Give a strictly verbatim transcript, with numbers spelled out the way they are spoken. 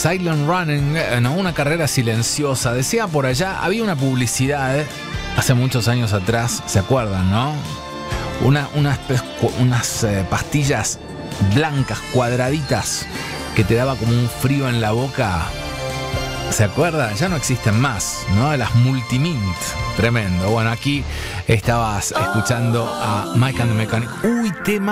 Silent Running, no, una carrera silenciosa. Decía por allá, había una publicidad eh, hace muchos años atrás, ¿se acuerdan, no? Una, unas unas eh, pastillas blancas, cuadraditas, que te daba como un frío en la boca. ¿Se acuerdan? Ya no existen más, ¿no? Las Multimint. Tremendo. Bueno, aquí estabas escuchando a Mike and the Mechanic. Uy, tema.